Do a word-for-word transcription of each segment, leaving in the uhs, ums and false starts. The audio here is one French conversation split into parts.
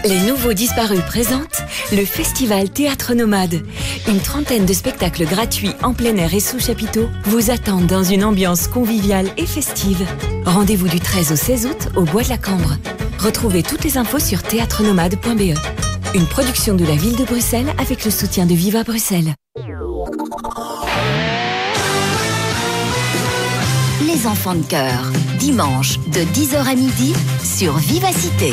Les Nouveaux Disparus présentent le Festival Théâtre Nomade. Une trentaine de spectacles gratuits en plein air et sous chapiteau vous attendent dans une ambiance conviviale et festive. Rendez-vous du treize au seize août au Bois de la Cambre. Retrouvez toutes les infos sur théâtre nomade point b e. Une production de la ville de Bruxelles avec le soutien de Viva Bruxelles. Les enfants de cœur, dimanche de dix heures à midi sur Vivacité.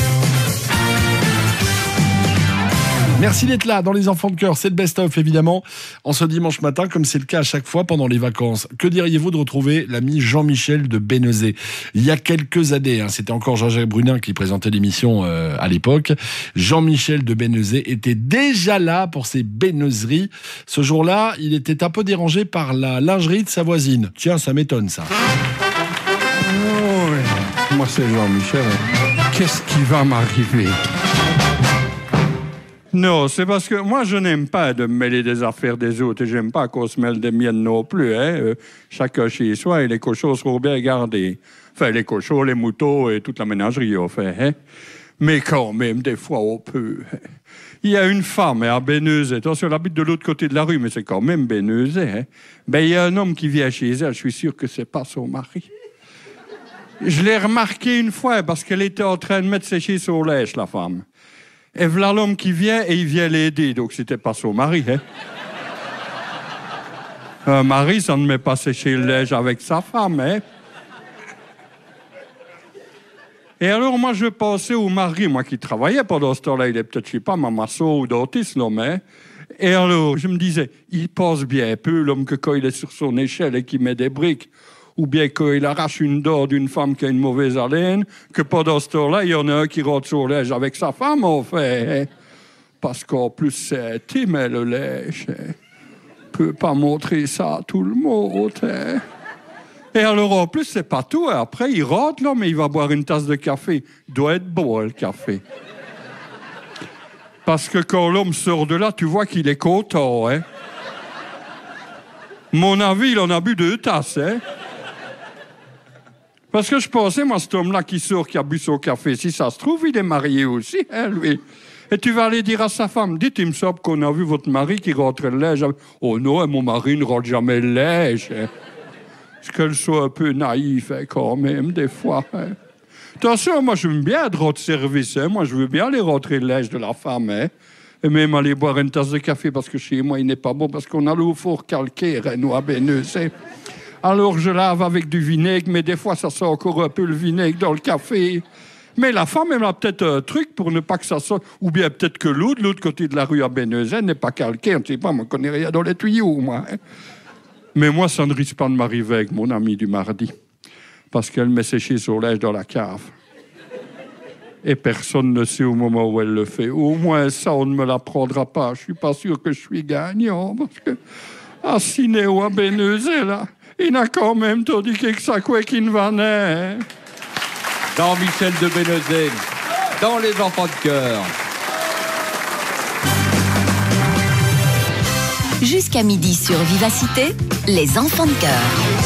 Merci d'être là dans Les Enfants de Cœur, c'est le best-of évidemment, en ce dimanche matin, comme c'est le cas à chaque fois pendant les vacances. Que diriez-vous de retrouver l'ami Jean-Michel de Bénezet ? Il y a quelques années, hein, c'était encore Jean-Jacques Brunin qui présentait l'émission euh, à l'époque. Jean-Michel de Bénezet était déjà là pour ses béneuseries. Ce jour-là, il était un peu dérangé par la lingerie de sa voisine. Tiens, ça m'étonne ça. Oh oui. Moi c'est Jean-Michel. Qu'est-ce qui va m'arriver ? Non, c'est parce que moi, je n'aime pas de me mêler des affaires des autres et j'aime pas qu'on se mêle des miennes non plus. Hein. Euh, chacun chez soi et les cochons seront bien gardés. Enfin, les cochons, les moutons et toute la ménagerie, au fait. Hein. Mais quand même, des fois, on peut. Il y a une femme à Bénezet. Attention, elle habite de l'autre côté de la rue, mais c'est quand même Bénezet. Hein. Ben, il y a un homme qui vient chez elle. Je suis sûr que c'est pas son mari. Je l'ai remarqué une fois parce qu'elle était en train de mettre sécher son lèche, la femme. Et voilà l'homme qui vient et il vient l'aider. Donc, c'était pas son mari, hein. Un mari, ça ne met pas sécher le linge avec sa femme, hein. Et alors, moi, je pensais au mari, moi, qui travaillait pendant ce temps-là. Il est peut-être, je sais pas, maçon ou dentiste, l'homme, hein. Et alors, je me disais, il pense bien peu, l'homme, que quand il est sur son échelle et qu'il met des briques, ou bien qu'il arrache une dent d'une femme qui a une mauvaise haleine, que pendant ce temps-là, il y en a un qui rentre son linge avec sa femme, en fait. Parce qu'en plus, c'est intime, hein, le linge. On peut pas montrer ça à tout le monde. Hein. Et alors, en plus, c'est pas tout. Hein. Après, il rentre, là, mais il va boire une tasse de café. Il doit être bon, hein, le café. Parce que quand l'homme sort de là, tu vois qu'il est content. Hein. Mon avis, il en a bu deux tasses, hein. Parce que je pensais, moi, cet homme-là qui sort, qui a bu son café, si ça se trouve, il est marié aussi, hein, lui. Et tu vas aller dire à sa femme, dites, il me semble qu'on a vu votre mari qui rentre le linge. Oh non, mon mari ne rentre jamais le linge. Hein. Est-ce qu'elle soit un peu naïve, hein, quand même, des fois. Hein. Attention, moi, je veux bien être rendre service. Hein. Moi, je veux bien aller rentrer le linge de la femme. Hein. Et même aller boire une tasse de café, parce que chez moi, il n'est pas bon, parce qu'on a l'eau fort calcaire, hein, nous, à Bénezet. Alors, je lave avec du vinaigre, mais des fois, ça sent encore un peu le vinaigre dans le café. Mais la femme, elle a peut-être un truc pour ne pas que ça sorte. Ou bien peut-être que l'eau, de l'autre côté de la rue à Bénezet, n'est pas calquée. On ne sait pas, moi, je ne connais rien dans les tuyaux, moi. Hein. Mais moi, ça ne risque pas de m'arriver avec mon amie du mardi. Parce qu'elle met sécher son linge dans la cave. Et personne ne sait au moment où elle le fait. Au moins, ça, on ne me l'apprendra pas. Je ne suis pas sûr que je suis gagnant. Parce que, à Cinéo, à Bénezet, là... il n'a quand même tout dit que ça quoi qu'il ne va naître. Jean-Michel de Bénezet, dans Les Enfants de Cœur. Jusqu'à midi sur Vivacité, les Enfants de Cœur.